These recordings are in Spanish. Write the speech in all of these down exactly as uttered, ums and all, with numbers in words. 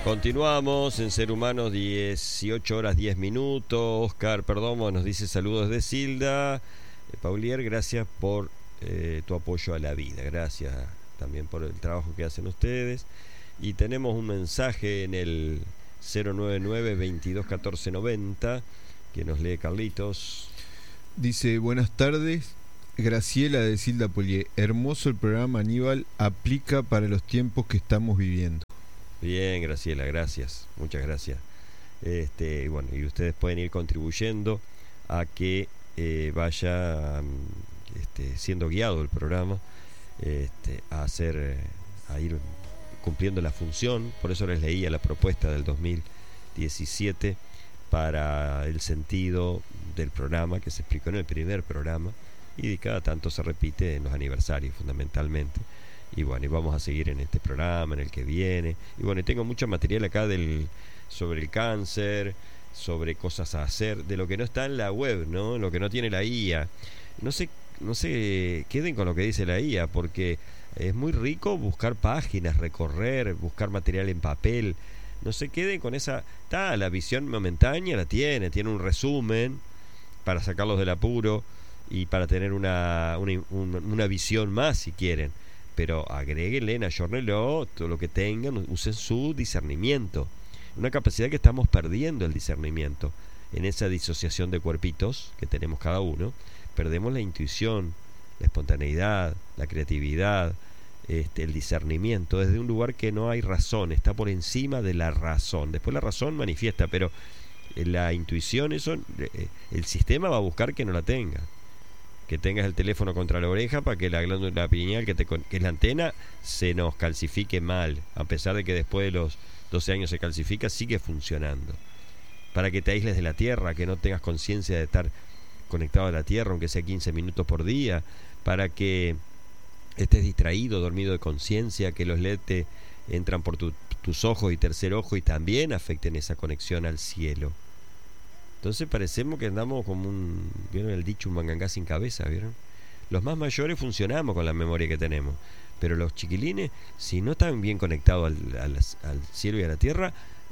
Continuamos en Ser Humanos, dieciocho horas diez minutos. Oscar Perdomo nos dice saludos de Silda. Eh, Paulier, gracias por eh, tu apoyo a la vida. Gracias también por el trabajo que hacen ustedes. Y tenemos un mensaje en el cero nueve nueve, veintidós catorce noventa que nos lee Carlitos. Dice, buenas tardes, Graciela de Silda Polié. Hermoso el programa, Aníbal, aplica para los tiempos que estamos viviendo. Bien, Graciela, gracias, muchas gracias. Este, bueno, y ustedes pueden ir contribuyendo a que eh, vaya este, siendo guiado el programa, este, a hacer, a ir cumpliendo la función. Por eso les leía la propuesta del dos mil diecisiete para el sentido del programa que se explicó en el primer programa y cada tanto se repite en los aniversarios fundamentalmente. Y bueno, y vamos a seguir en este programa, en el que viene. Y bueno, y tengo mucho material acá del, sobre el cáncer, sobre cosas a hacer, de lo que no está en la web, ¿no? Lo que no tiene la I A. No sé, no sé, queden con lo que dice la I A, porque es muy rico buscar páginas, recorrer, buscar material en papel. No se queden con esa... Está, la visión momentánea la tiene, tiene un resumen para sacarlos del apuro y para tener una, una, una visión más, si quieren. Pero agréguenle, ayórnenlo, todo lo que tengan, usen su discernimiento. Una capacidad que estamos perdiendo, el discernimiento. En esa disociación de cuerpitos que tenemos cada uno, perdemos la intuición, la espontaneidad, la creatividad, este, el discernimiento, desde un lugar que no hay razón, está por encima de la razón. Después la razón manifiesta, pero la intuición, eso, el sistema va a buscar que no la tenga. Que tengas el teléfono contra la oreja para que la glándula pineal, que, te, que es la antena, se nos calcifique mal. A pesar de que después de los doce años se calcifica, sigue funcionando. Para que te aísles de la Tierra, que no tengas conciencia de estar conectado a la Tierra, aunque sea quince minutos por día. Para que estés distraído, dormido de conciencia, que los L E D te entran por tu, tus ojos y tercer ojo y también afecten esa conexión al cielo. Entonces parecemos que andamos como un... ¿Vieron el dicho? Un mangangá sin cabeza, ¿vieron? Los más mayores funcionamos con la memoria que tenemos, pero los chiquilines, si no están bien conectados al, al, al cielo y a la tierra,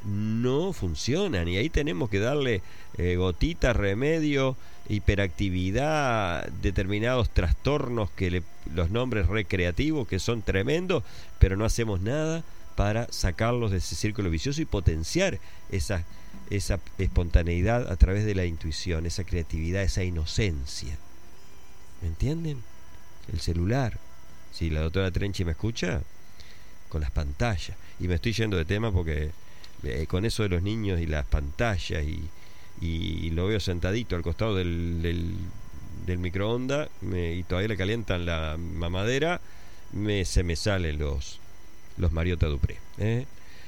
no funcionan. Y ahí tenemos que darle eh, gotitas, remedio, hiperactividad, determinados trastornos, que le, los nombres recreativos que son tremendos, pero no hacemos nada para sacarlos de ese círculo vicioso y potenciar esa... esa espontaneidad a través de la intuición, esa creatividad, esa inocencia. ¿Me entienden? El celular. Si la doctora Trenchi me escucha, con las pantallas. Y me estoy yendo de tema porque eh, con eso de los niños y las pantallas y, y, y lo veo sentadito al costado del, del, del microondas me, y todavía le calientan la mamadera, me, se me salen los, los Mariota Dupré. ¿eh?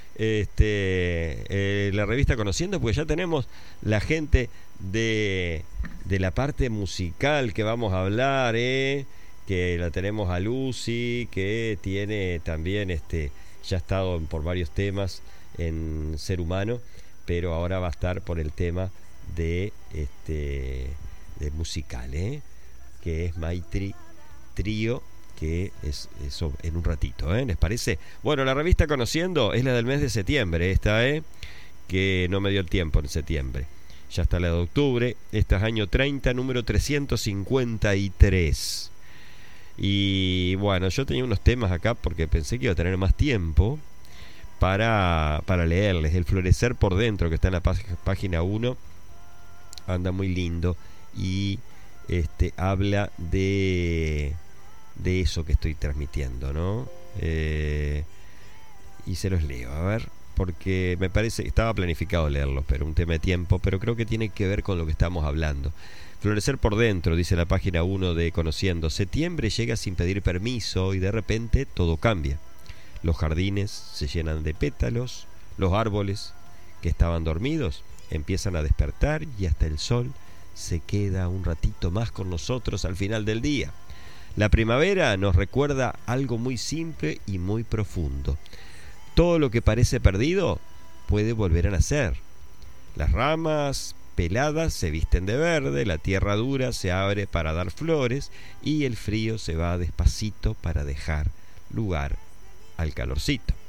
Este, eh, la revista Conociendo, pues ya tenemos la gente de, de la parte musical que vamos a hablar, eh, que la tenemos a Lucy, que tiene también, este, ya ha estado por varios temas en Ser Humano, pero ahora va a estar por el tema de, este, de musical, eh, que es Maitri Trío, que es eso en un ratito, ¿eh? ¿Les parece? Bueno, la revista Conociendo es la del mes de septiembre, esta, ¿eh? Que no me dio el tiempo en septiembre. Ya está la de octubre, esta es año treinta, número trescientos cincuenta y tres. Y bueno, yo tenía unos temas acá porque pensé que iba a tener más tiempo para, para leerles. El florecer por dentro, que está en la pá- página uno, anda muy lindo y este habla de... de eso que estoy transmitiendo, ¿no? Eh, y se los leo, a ver, porque me parece, estaba planificado leerlos, pero un tema de tiempo, pero creo que tiene que ver con lo que estamos hablando. Florecer por dentro, dice la página uno de Conociendo. Septiembre llega sin pedir permiso y de repente todo cambia. Los jardines se llenan de pétalos, los árboles que estaban dormidos empiezan a despertar y hasta el sol se queda un ratito más con nosotros al final del día. La primavera nos recuerda algo muy simple y muy profundo. Todo lo que parece perdido puede volver a nacer. Las ramas peladas se visten de verde, la tierra dura se abre para dar flores y el frío se va despacito para dejar lugar al calorcito.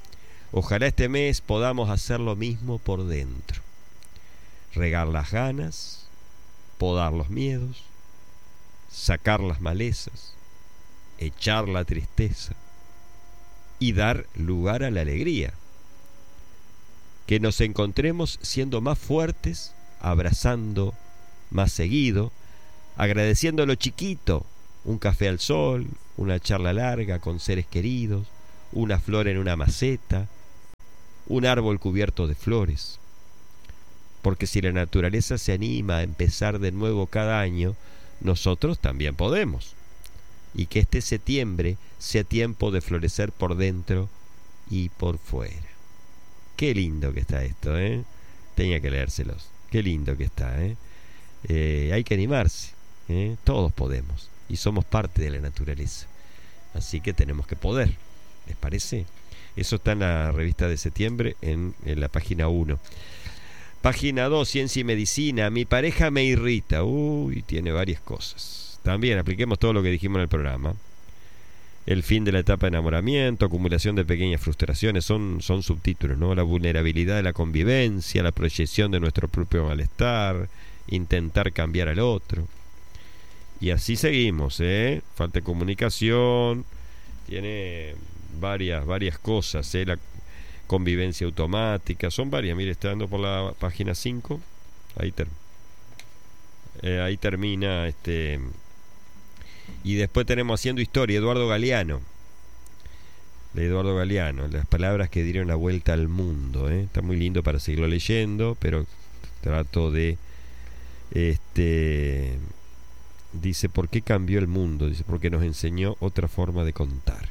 Ojalá este mes podamos hacer lo mismo por dentro. Regar las ganas, podar los miedos, sacar las malezas, echar la tristeza y dar lugar a la alegría. Que nos encontremos siendo más fuertes, abrazando más seguido, agradeciendo lo chiquito, un café al sol, una charla larga con seres queridos, una flor en una maceta, un árbol cubierto de flores. Porque si la naturaleza se anima a empezar de nuevo cada año, nosotros también podemos. Y que este septiembre sea tiempo de florecer por dentro y por fuera. Qué lindo que está esto, ¿eh? Tenía que leérselos. Qué lindo que está, ¿eh? Eh, hay que animarse, ¿eh? Todos podemos. Y somos parte de la naturaleza. Así que tenemos que poder. ¿Les parece? Eso está en la revista de septiembre, en, en la página uno. Página dos, Ciencia y Medicina. Mi pareja me irrita. Uy, tiene varias cosas. También apliquemos todo lo que dijimos en el programa. El fin de la etapa de enamoramiento, acumulación de pequeñas frustraciones, son, son subtítulos, ¿no? La vulnerabilidad de la convivencia, la proyección de nuestro propio malestar, intentar cambiar al otro. Y así seguimos, ¿eh? Falta de comunicación, tiene varias, varias cosas, ¿eh? La convivencia automática, son varias. Mire, está dando por la página cinco, ahí, ter eh, ahí termina este... Y después tenemos Haciendo Historia, Eduardo Galeano. De Eduardo Galeano, las palabras que dieron la vuelta al mundo, ¿eh? Está muy lindo para seguirlo leyendo, pero trato de... este Dice, ¿por qué cambió el mundo? Dice, porque nos enseñó otra forma de contar.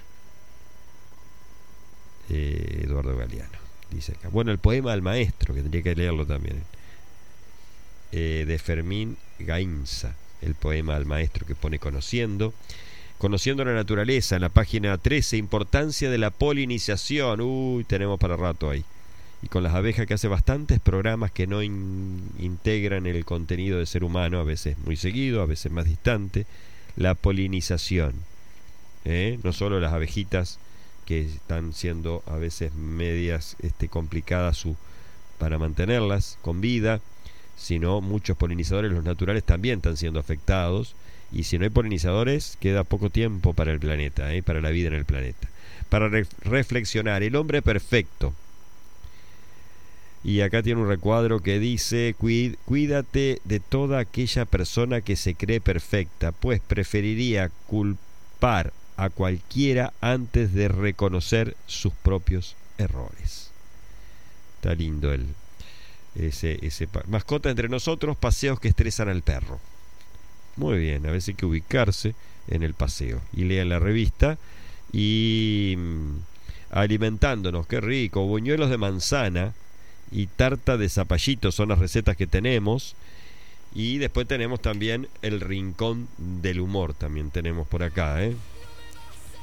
Eh, Eduardo Galeano, dice acá. Bueno, el poema del maestro, que tendría que leerlo también. Eh, de Fermín Gainza. El poema al maestro que pone Conociendo. Conociendo la naturaleza, en la página trece, importancia de la polinización. Uy, tenemos para rato ahí. Y con las abejas, que hace bastantes programas que no in, integran el contenido del ser humano, a veces muy seguido, a veces más distante. La polinización, ¿eh? No solo las abejitas, que están siendo a veces medias este, complicadas su, para mantenerlas con vida, sino muchos polinizadores, los naturales, también están siendo afectados. Y si no hay polinizadores, queda poco tiempo para el planeta, ¿eh? Para la vida en el planeta. Para re reflexionar, el hombre perfecto. Y acá tiene un recuadro que dice: cuídate de toda aquella persona que se cree perfecta, pues preferiría culpar a cualquiera antes de reconocer sus propios errores. Está lindo el Ese, ese mascota entre nosotros, paseos que estresan al perro. Muy bien, a veces hay que ubicarse en el paseo. Y lean la revista. Y mmm, alimentándonos, qué rico. Buñuelos de manzana y tarta de zapallito son las recetas que tenemos. Y después tenemos también el rincón del humor. También tenemos por acá, ¿eh?